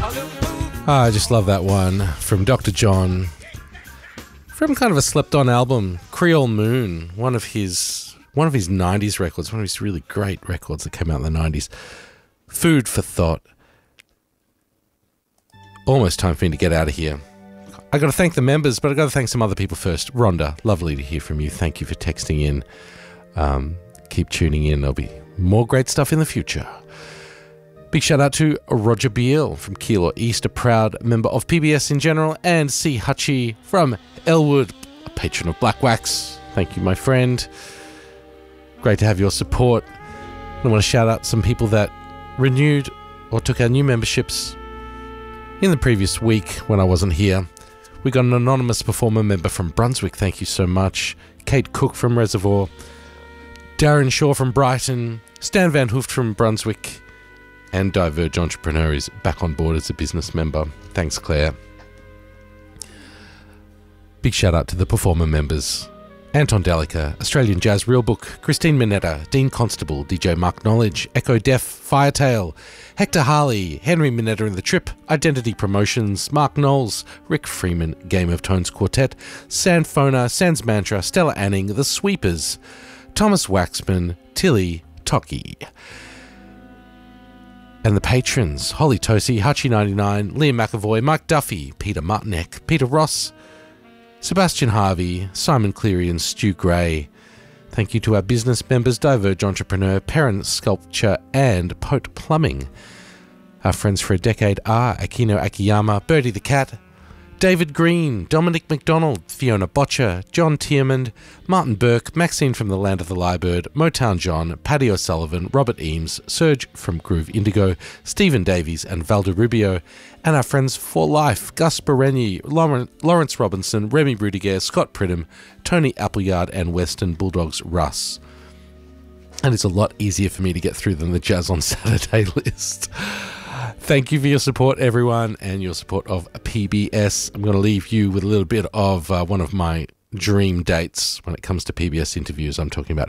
I just love that one from Dr. John, from kind of a slept-on album, Creole Moon, one of his 90s records, one of his really great records that came out in the 90s. Food for thought. Almost time for me to get out of here. I got to thank the members, but I got to thank some other people first. Rhonda, lovely to hear from you. Thank you for texting in. Keep tuning in. There'll be more great stuff in the future. Big shout out to Roger Beale from Keilor East, a proud member of PBS in general, and C. Hutchie from Elwood, a patron of Black Wax. Thank you, my friend. Great to have your support. I want to shout out some people that renewed or took our new memberships in the previous week when I wasn't here. We got an anonymous performer member from Brunswick. Thank you so much. Kate Cook from Reservoir. Darren Shaw from Brighton. Stan Van Hooft from Brunswick. And Diverge Entrepreneur is back on board as a business member. Thanks, Claire. Big shout out to the performer members. Anton Delica, Australian Jazz Real Book, Christine Minetta, Dean Constable, DJ Mark Knowledge, Echo Def, Firetail, Hector Harley, Henry Minetta and the Trip, Identity Promotions, Mark Knowles, Rick Freeman, Game of Tones Quartet, Sandfona, Sans Mantra, Stella Anning, The Sweepers, Thomas Waxman, Tilly, Toki. And the patrons, Holly Tosi, Hutchie99, Liam McAvoy, Mike Duffy, Peter Martinek, Peter Ross, Sebastian Harvey, Simon Cleary and Stu Gray. Thank you to our business members, Diverge Entrepreneur, Parent Sculpture and Pote Plumbing. Our friends for a decade are Akino Akiyama, Birdie the Cat, David Green, Dominic McDonald, Fiona Botcher, John Tiermond, Martin Burke, Maxine from the Land of the Lyrebird, Motown John, Paddy O'Sullivan, Robert Eames, Serge from Groove Indigo, Stephen Davies and Valder Rubio, and our friends for life, Gus Berenyi, Lawrence Robinson, Remy Rudiger, Scott Pridham, Tony Appleyard and Western Bulldogs Russ. And it's a lot easier for me to get through than the Jazz on Saturday list. Thank you for your support, everyone, and your support of PBS. I'm going to leave you with a little bit of one of my dream dates when it comes to PBS interviews. I'm talking about